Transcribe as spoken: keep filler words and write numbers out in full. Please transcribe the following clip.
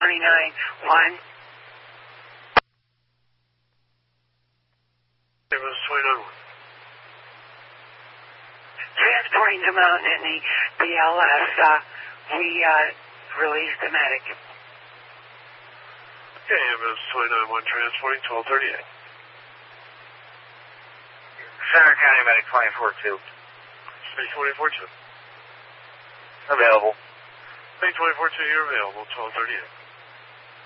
twenty-nine one. Ambulance twenty-nine one. Transporting to Mountain in the B L S. Uh, we uh, released the medic. Okay, ambulance twenty-nine one transporting twelve thirty-eight. Center County Medic twenty-four two. Medic twenty-four two. Available. Medic twenty-four two, you're available, twelve thirty-eight.